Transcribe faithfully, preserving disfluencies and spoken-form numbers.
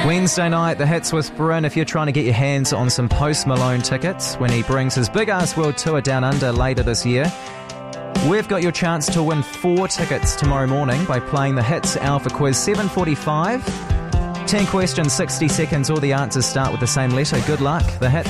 Wednesday night, the Hits with Bryn. If you're trying to get your hands on some Post Malone tickets when he brings his Big Ass World Tour down under later this year, we've got your chance to win four tickets tomorrow morning by playing the Hits Alpha Quiz, seven forty-five. ten questions, sixty seconds. All the answers start with the same letter. Good luck. The Hits.